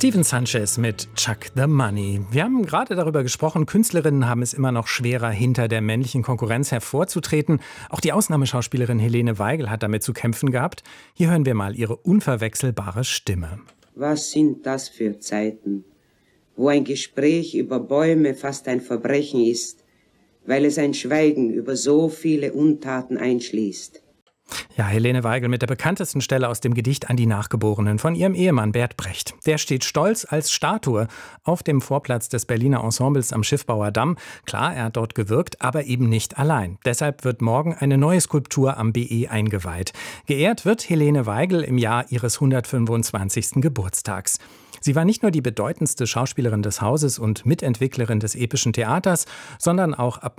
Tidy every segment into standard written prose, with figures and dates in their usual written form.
Steven Sanchez mit Chuck the Money. Wir haben gerade darüber gesprochen, Künstlerinnen haben es immer noch schwerer, hinter der männlichen Konkurrenz hervorzutreten. Auch die Ausnahmeschauspielerin Helene Weigel hat damit zu kämpfen gehabt. Hier hören wir mal ihre unverwechselbare Stimme. Was sind das für Zeiten, wo ein Gespräch über Bäume fast ein Verbrechen ist, weil es ein Schweigen über so viele Untaten einschließt. Ja, Helene Weigel mit der bekanntesten Stelle aus dem Gedicht an die Nachgeborenen von ihrem Ehemann Bert Brecht. Der steht stolz als Statue auf dem Vorplatz des Berliner Ensembles am Schiffbauer Damm. Klar, er hat dort gewirkt, aber eben nicht allein. Deshalb wird morgen eine neue Skulptur am BE eingeweiht. Geehrt wird Helene Weigel im Jahr ihres 125. Geburtstags. Sie war nicht nur die bedeutendste Schauspielerin des Hauses und Mitentwicklerin des epischen Theaters, sondern auch ab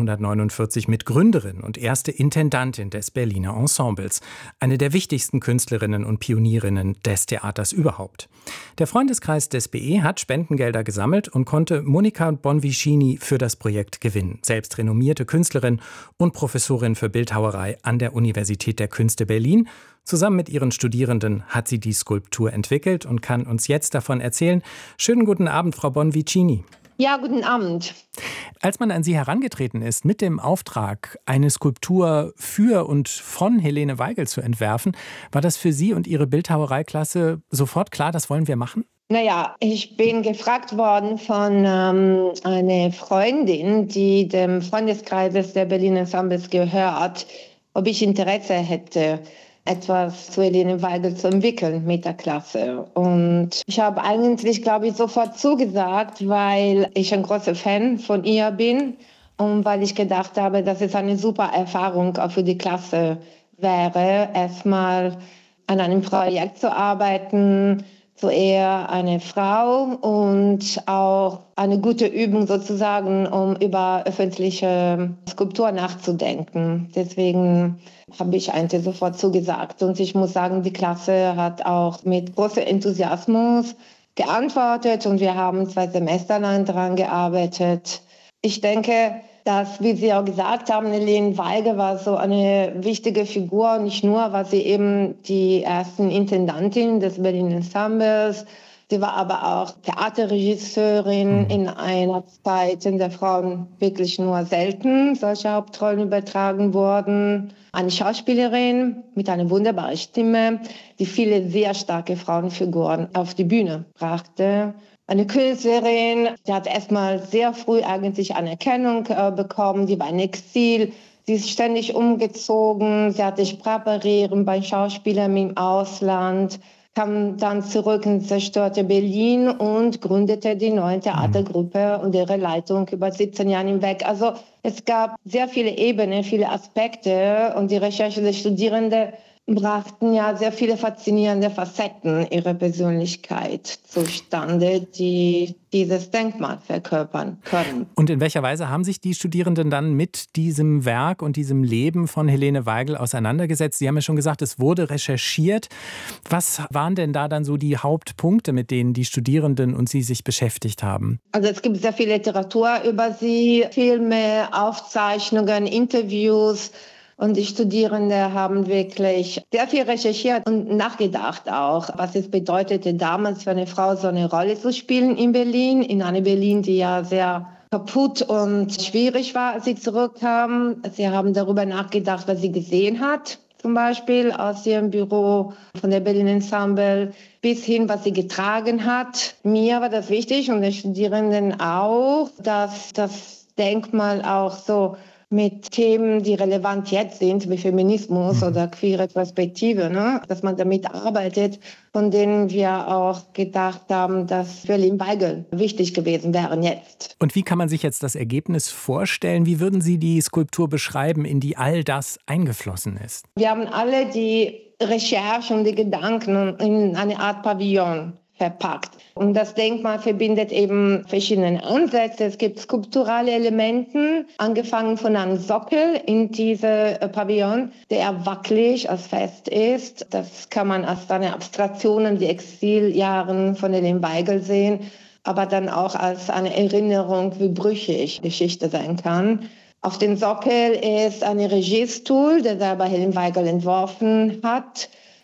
1949 Mitgründerin und erste Intendantin des Berliner Ensembles. Eine der wichtigsten Künstlerinnen und Pionierinnen des Theaters überhaupt. Der Freundeskreis des BE hat Spendengelder gesammelt und konnte Monica Bonvicini für das Projekt gewinnen. Selbst renommierte Künstlerin und Professorin für Bildhauerei an der Universität der Künste Berlin. Zusammen mit ihren Studierenden hat sie die Skulptur entwickelt und kann uns jetzt davon erzählen. Schönen guten Abend, Frau Bonvicini. Ja, guten Abend. Als man an Sie herangetreten ist mit dem Auftrag, eine Skulptur für und von Helene Weigel zu entwerfen, war das für Sie und Ihre Bildhauereiklasse sofort klar, das wollen wir machen? Naja, ich bin gefragt worden von einer Freundin, die dem Freundeskreis der Berliner Ensembles gehört, ob ich Interesse hätte, etwas zu Helene Weigel zu entwickeln mit der Klasse. Und ich habe eigentlich, glaube ich, sofort zugesagt, weil ich ein großer Fan von ihr bin und weil ich gedacht habe, dass es eine super Erfahrung auch für die Klasse wäre, erstmal an einem Projekt zu arbeiten, so eher eine Frau und auch eine gute Übung sozusagen, um über öffentliche Skulptur nachzudenken. Deswegen habe ich eigentlich sofort zugesagt. Und ich muss sagen, die Klasse hat auch mit großem Enthusiasmus geantwortet und wir haben 2 Semester lang daran gearbeitet. Ich denke, dass, wie Sie auch gesagt haben, Helene Weigel war so eine wichtige Figur, nicht nur, weil sie eben die ersten Intendantin des Berliner Ensembles, sie war aber auch Theaterregisseurin in einer Zeit, in der Frauen wirklich nur selten solche Hauptrollen übertragen wurden. Eine Schauspielerin mit einer wunderbaren Stimme, die viele sehr starke Frauenfiguren auf die Bühne brachte. Eine Künstlerin, die hat erstmal sehr früh eigentlich Anerkennung bekommen, die war in Exil, sie ist ständig umgezogen, sie hatte Sprachbarrieren bei Schauspielern im Ausland, kam dann zurück ins zerstörte Berlin und gründete die neue Theatergruppe und ihre Leitung über 17 Jahre hinweg. Also es gab sehr viele Ebenen, viele Aspekte und die Recherche der Studierenden brachten ja sehr viele faszinierende Facetten ihrer Persönlichkeit zustande, die dieses Denkmal verkörpern können. Und in welcher Weise haben sich die Studierenden dann mit diesem Werk und diesem Leben von Helene Weigel auseinandergesetzt? Sie haben ja schon gesagt, es wurde recherchiert. Was waren denn da dann so die Hauptpunkte, mit denen die Studierenden und Sie sich beschäftigt haben? Also es gibt sehr viel Literatur über sie, Filme, Aufzeichnungen, Interviews. Und die Studierenden haben wirklich sehr viel recherchiert und nachgedacht auch, was es bedeutete, damals für eine Frau so eine Rolle zu spielen in Berlin, in einer Berlin, die ja sehr kaputt und schwierig war, als sie zurückkamen. Sie haben darüber nachgedacht, was sie gesehen hat, zum Beispiel aus ihrem Büro von der Berliner Ensemble, bis hin, was sie getragen hat. Mir war das wichtig und den Studierenden auch, dass das Denkmal auch so mit Themen, die relevant jetzt sind, wie Feminismus oder queere Perspektive, ne? Dass man damit arbeitet, von denen wir auch gedacht haben, dass Helene Weigel wichtig gewesen wären jetzt. Und wie kann man sich jetzt das Ergebnis vorstellen? Wie würden Sie die Skulptur beschreiben, in die all das eingeflossen ist? Wir haben alle die Recherche und die Gedanken in eine Art Pavillon verpackt. Und das Denkmal verbindet eben verschiedene Ansätze. Es gibt skulpturale Elemente, angefangen von einem Sockel in diese Pavillon, der wackelig als fest ist. Das kann man als eine Abstraktion an die Exiljahren von Helene Weigel sehen, aber dann auch als eine Erinnerung, wie brüchig Geschichte sein kann. Auf dem Sockel ist ein Regiestuhl, der selber Helene Weigel entworfen hat.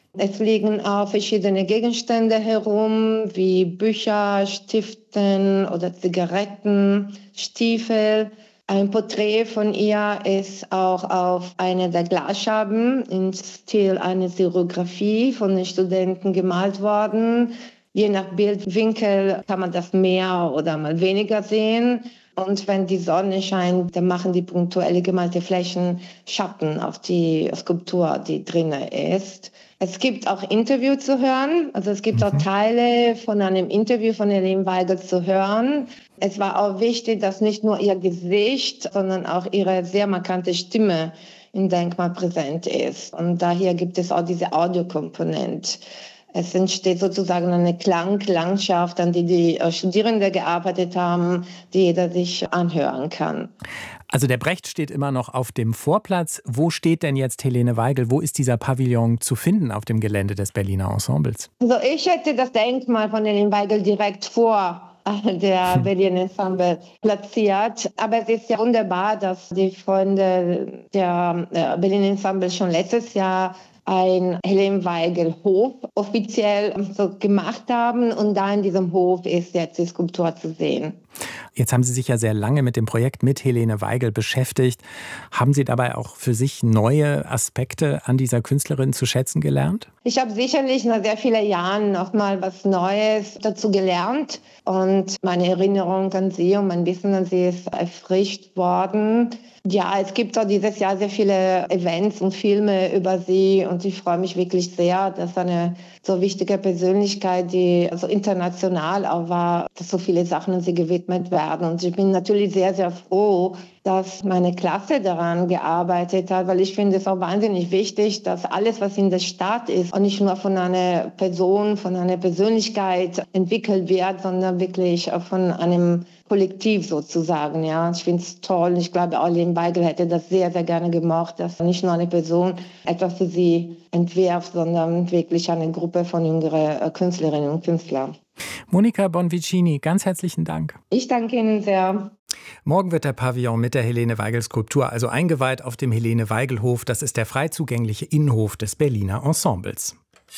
Es liegen auch verschiedene Gegenstände herum, wie Bücher, Stiften oder Zigaretten, Stiefel. Ein Porträt von ihr ist auch auf einer der Glasscherben im Stil einer Serigraphie von den Studenten gemalt worden. Je nach Bildwinkel kann man das mehr oder mal weniger sehen. Und wenn die Sonne scheint, dann machen die punktuell gemalte Flächen Schatten auf die Skulptur, die drin ist. Es gibt auch Interviews zu hören. Also es gibt auch Teile von einem Interview von Helene Weigel zu hören. Es war auch wichtig, dass nicht nur ihr Gesicht, sondern auch ihre sehr markante Stimme im Denkmal präsent ist. Und daher gibt es auch diese Audiokomponente. Es entsteht sozusagen eine Klanglandschaft, an die die Studierenden gearbeitet haben, die jeder sich anhören kann. Also der Brecht steht immer noch auf dem Vorplatz. Wo steht denn jetzt Helene Weigel? Wo ist dieser Pavillon zu finden auf dem Gelände des Berliner Ensembles? Also ich hätte das Denkmal von Helene Weigel direkt vor der Berlin Ensemble platziert. Aber es ist ja wunderbar, dass die Freunde der Berlin Ensemble schon letztes Jahr ein Helene Weigel Hof offiziell so gemacht haben. Und da in diesem Hof ist jetzt die Skulptur zu sehen. Jetzt haben Sie sich ja sehr lange mit dem Projekt mit Helene Weigel beschäftigt. Haben Sie dabei auch für sich neue Aspekte an dieser Künstlerin zu schätzen gelernt? Ich habe sicherlich nach sehr vielen Jahren noch mal was Neues dazu gelernt. Und meine Erinnerung an sie und mein Wissen an sie ist erfrischt worden. Ja, es gibt auch dieses Jahr sehr viele Events und Filme über sie. Und ich freue mich wirklich sehr, dass eine so wichtige Persönlichkeit, die so international auch war, dass so viele Sachen an sie gewidmet werden. Und ich bin natürlich sehr, sehr froh, dass meine Klasse daran gearbeitet hat, weil ich finde es auch wahnsinnig wichtig, dass alles, was in der Stadt ist, auch nicht nur von einer Person, von einer Persönlichkeit entwickelt wird, sondern wirklich auch von einem Kollektiv sozusagen. Ja, ich finde es toll. Ich glaube, auch Helene Weigel hätte das sehr, sehr gerne gemocht, dass nicht nur eine Person etwas für sie entwirft, sondern wirklich eine Gruppe von jüngeren Künstlerinnen und Künstlern. Monika Bonvicini, ganz herzlichen Dank. Ich danke Ihnen sehr. Morgen wird der Pavillon mit der Helene Weigel Skulptur also eingeweiht auf dem Helene Weigel Hof. Das ist der frei zugängliche Innenhof des Berliner Ensembles.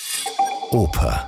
Oper.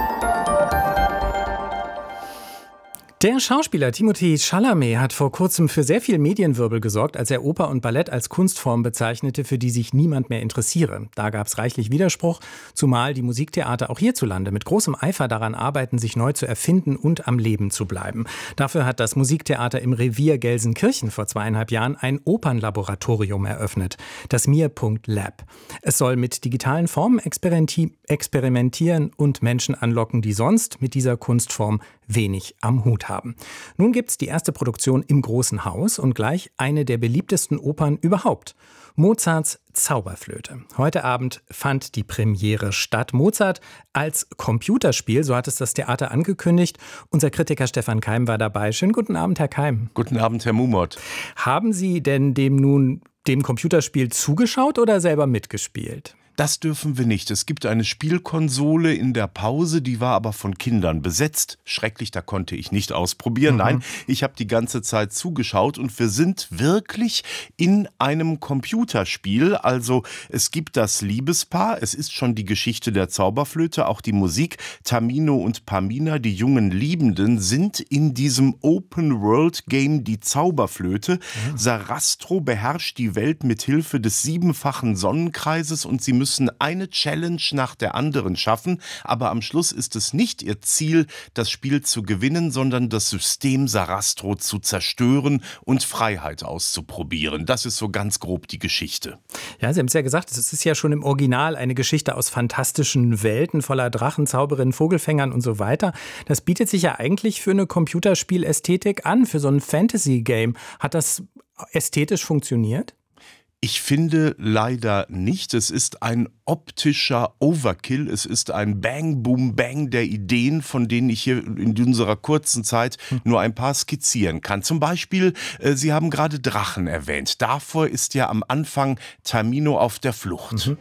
Der Schauspieler Timothée Chalamet hat vor kurzem für sehr viel Medienwirbel gesorgt, als er Oper und Ballett als Kunstform bezeichnete, für die sich niemand mehr interessiere. Da gab es reichlich Widerspruch, zumal die Musiktheater auch hierzulande mit großem Eifer daran arbeiten, sich neu zu erfinden und am Leben zu bleiben. Dafür hat das Musiktheater im Revier Gelsenkirchen vor 2,5 Jahren ein Opernlaboratorium eröffnet, das Mir.Lab. Es soll mit digitalen Formen experimentieren und Menschen anlocken, die sonst mit dieser Kunstform wenig am Hut haben. Nun gibt's die erste Produktion im Großen Haus und gleich eine der beliebtesten Opern überhaupt. Mozarts Zauberflöte. Heute Abend fand die Premiere statt. Mozart als Computerspiel, so hat es das Theater angekündigt. Unser Kritiker Stefan Keim war dabei. Schönen guten Abend, Herr Keim. Guten Abend, Herr Mumot. Haben Sie denn dem Computerspiel zugeschaut oder selber mitgespielt? Das dürfen wir nicht. Es gibt eine Spielkonsole in der Pause, die war aber von Kindern besetzt. Schrecklich, da konnte ich nicht ausprobieren. Nein, ich habe die ganze Zeit zugeschaut und wir sind wirklich in einem Computerspiel. Also es gibt das Liebespaar, es ist schon die Geschichte der Zauberflöte, auch die Musik. Tamino und Pamina, die jungen Liebenden, sind in diesem Open-World-Game die Zauberflöte. Sarastro beherrscht die Welt mit Hilfe des 7-fachen Sonnenkreises und sie müssen eine Challenge nach der anderen schaffen, aber am Schluss ist es nicht ihr Ziel, das Spiel zu gewinnen, sondern das System Sarastro zu zerstören und Freiheit auszuprobieren. Das ist so ganz grob die Geschichte. Ja, Sie haben es ja gesagt, es ist ja schon im Original eine Geschichte aus fantastischen Welten voller Drachen, Zauberinnen, Vogelfängern und so weiter. Das bietet sich ja eigentlich für eine Computerspielästhetik an, für so ein Fantasy-Game. Hat das ästhetisch funktioniert? Ich finde leider nicht. Es ist ein optischer Overkill. Es ist ein Bang, Boom, Bang der Ideen, von denen ich hier in unserer kurzen Zeit nur ein paar skizzieren kann. Zum Beispiel, Sie haben gerade Drachen erwähnt. Davor ist ja am Anfang Tamino auf der Flucht.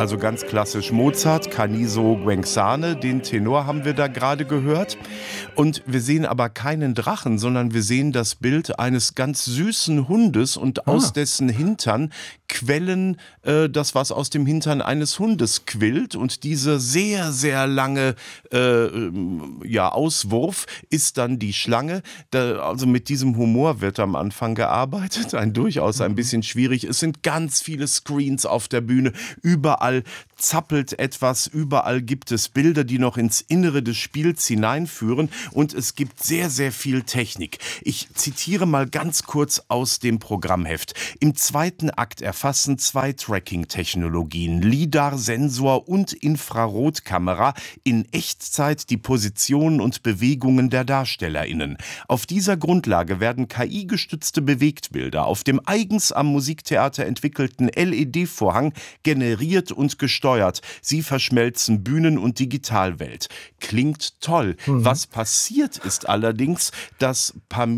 Also ganz klassisch Mozart, Canizo Guenzane, den Tenor haben wir da gerade gehört. Und wir sehen aber keinen Drachen, sondern wir sehen das Bild eines ganz süßen Hundes und aus dessen Hintern quellen das, was aus dem Hintern eines Hundes quillt. Und dieser sehr, sehr lange Auswurf ist dann die Schlange. Also mit diesem Humor wird am Anfang gearbeitet, durchaus ein bisschen schwierig. Es sind ganz viele Screens auf der Bühne, überall zappelt etwas, überall gibt es Bilder, die noch ins Innere des Spiels hineinführen und es gibt sehr, sehr viel Technik. Ich zitiere mal ganz kurz aus dem Programmheft. Im zweiten Akt erfassen 2 Tracking-Technologien, LiDAR, Sensor und Infrarotkamera in Echtzeit die Positionen und Bewegungen der DarstellerInnen. Auf dieser Grundlage werden KI-gestützte Bewegtbilder auf dem eigens am Musiktheater entwickelten LED-Vorhang generiert und gesteuert. Sie verschmelzen Bühnen- und Digitalwelt. Klingt toll. Was passiert ist allerdings, dass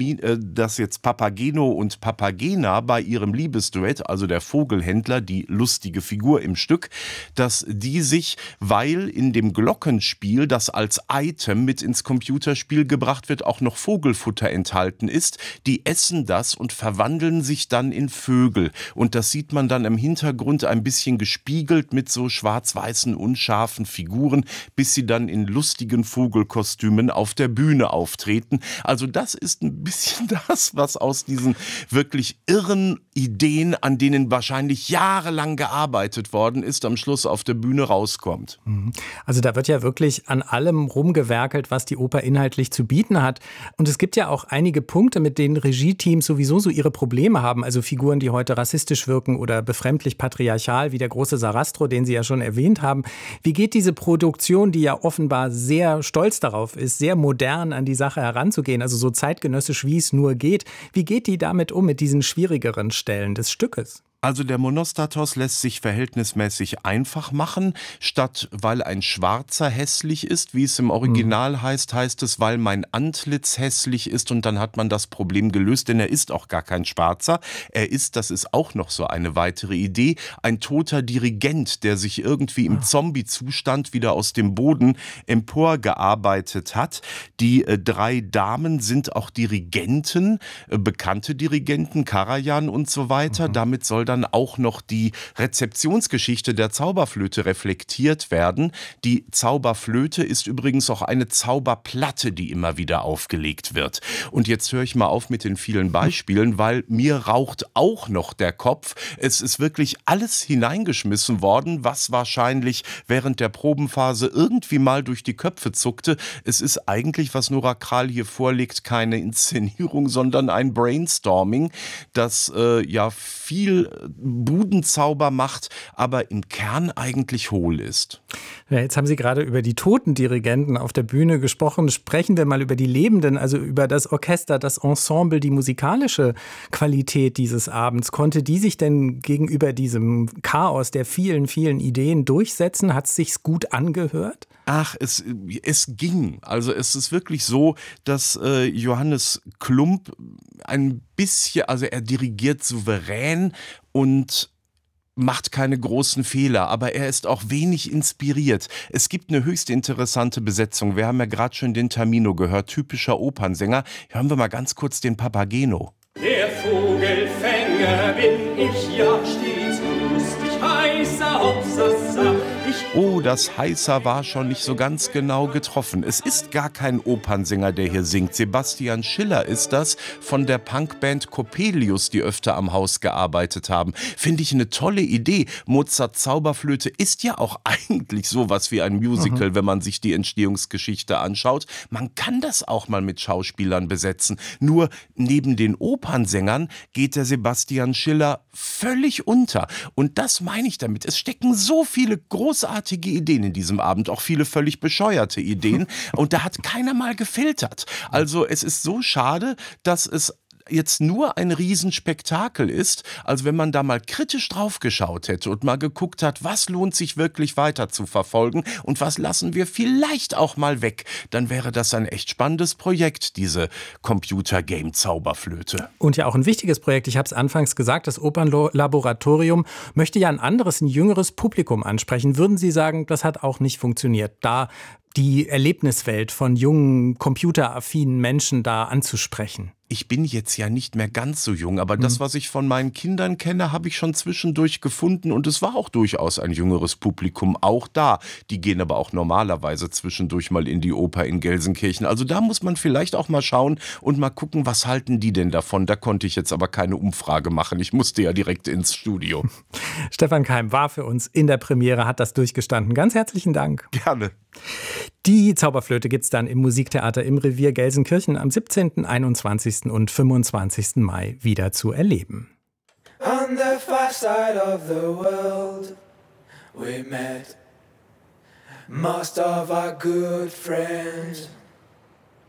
jetzt Papageno und Papagena bei ihrem Liebesduett, also der Vogelhändler, die lustige Figur im Stück, dass die sich, weil in dem Glockenspiel, das als Item mit ins Computerspiel gebracht wird, auch noch Vogelfutter enthalten ist, die essen das und verwandeln sich dann in Vögel. Und das sieht man dann im Hintergrund ein bisschen gespiegelt mit so schwarz-weißen, unscharfen Figuren, bis sie dann in lustigen Vogelkostümen auf der Bühne auftreten. Also das ist ein bisschen das, was aus diesen wirklich irren Ideen, an denen wahrscheinlich jahrelang gearbeitet worden ist, am Schluss auf der Bühne rauskommt. Also da wird ja wirklich an allem rumgewerkelt, was die Oper inhaltlich zu bieten hat. Und es gibt ja auch einige Punkte, mit denen Regie-Teams sowieso so ihre Probleme haben. Also Figuren, die heute rassistisch wirken oder befremdlich patriarchal, wie der große Sarastro, den Sie ja schon erwähnt haben. Wie geht diese Produktion, die ja offenbar sehr stolz darauf ist, sehr modern an die Sache heranzugehen, also so zeitgenössisch wie es nur geht, wie geht die damit um, mit diesen schwierigeren Stellen des Stückes? Also der Monostatos lässt sich verhältnismäßig einfach machen. Statt weil ein Schwarzer hässlich ist, wie es im Original heißt, heißt es, weil mein Antlitz hässlich ist und dann hat man das Problem gelöst, denn er ist auch gar kein Schwarzer. Er ist, das ist auch noch so eine weitere Idee, ein toter Dirigent, der sich irgendwie im Zombie-Zustand wieder aus dem Boden emporgearbeitet hat. Die 3 Damen sind auch Dirigenten, bekannte Dirigenten, Karajan und so weiter. Damit soll dann auch noch die Rezeptionsgeschichte der Zauberflöte reflektiert werden. Die Zauberflöte ist übrigens auch eine Zauberplatte, die immer wieder aufgelegt wird. Und jetzt höre ich mal auf mit den vielen Beispielen, weil mir raucht auch noch der Kopf. Es ist wirklich alles hineingeschmissen worden, was wahrscheinlich während der Probenphase irgendwie mal durch die Köpfe zuckte. Es ist eigentlich, was Nora Krahl hier vorlegt, keine Inszenierung, sondern ein Brainstorming, das viel Budenzauber macht, aber im Kern eigentlich hohl ist. Ja, jetzt haben Sie gerade über die toten Dirigenten auf der Bühne gesprochen. Sprechen wir mal über die Lebenden, also über das Orchester, das Ensemble, die musikalische Qualität dieses Abends. Konnte die sich denn gegenüber diesem Chaos der vielen, vielen Ideen durchsetzen? Hat es sich gut angehört? Ach, es ging. Also es ist wirklich so, dass Johannes Klump ein bisschen, also er dirigiert souverän und macht keine großen Fehler, aber er ist auch wenig inspiriert. Es gibt eine höchst interessante Besetzung. Wir haben ja gerade schon den Tamino gehört, typischer Opernsänger. Hören wir mal ganz kurz den Papageno. Der Vogelfänger bin ich ja stets lustig, heißer Hopsasa. Oh, das Heißer war schon nicht so ganz genau getroffen. Es ist gar kein Opernsänger, der hier singt. Sebastian Schiller ist das von der Punkband Coppelius, die öfter am Haus gearbeitet haben. Finde ich eine tolle Idee. Mozart Zauberflöte ist ja auch eigentlich sowas wie ein Musical, wenn man sich die Entstehungsgeschichte anschaut. Man kann das auch mal mit Schauspielern besetzen. Nur neben den Opernsängern geht der Sebastian Schiller völlig unter. Und das meine ich damit. Es stecken so viele großartige Ideen in diesem Abend, auch viele völlig bescheuerte Ideen. Und da hat keiner mal gefiltert. Also es ist so schade, dass es jetzt nur ein Riesenspektakel ist, als wenn man da mal kritisch drauf geschaut hätte und mal geguckt hat, was lohnt sich wirklich weiter zu verfolgen und was lassen wir vielleicht auch mal weg, dann wäre das ein echt spannendes Projekt, diese Computer-Game-Zauberflöte. Und ja auch ein wichtiges Projekt, ich habe es anfangs gesagt, das Opernlaboratorium möchte ja ein anderes, ein jüngeres Publikum ansprechen. Würden Sie sagen, das hat auch nicht funktioniert, da die Erlebniswelt von jungen, computeraffinen Menschen da anzusprechen? Ich bin jetzt ja nicht mehr ganz so jung, aber das, was ich von meinen Kindern kenne, habe ich schon zwischendurch gefunden und es war auch durchaus ein jüngeres Publikum, auch da. Die gehen aber auch normalerweise zwischendurch mal in die Oper in Gelsenkirchen. Also da muss man vielleicht auch mal schauen und mal gucken, was halten die denn davon. Da konnte ich jetzt aber keine Umfrage machen. Ich musste ja direkt ins Studio. Stefan Keim war für uns in der Premiere, hat das durchgestanden. Ganz herzlichen Dank. Gerne. Die Zauberflöte gibt's dann im Musiktheater im Revier Gelsenkirchen am 17., 21. und 25. Mai wieder zu erleben. On the far side of the world we met most of our good friends.